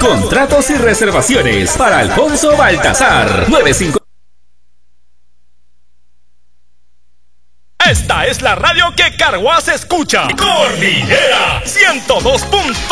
Contratos y reservaciones para Alfonso Baltazar. 95. Esta es la radio que Carhuaz escucha. Cordillera 102.9.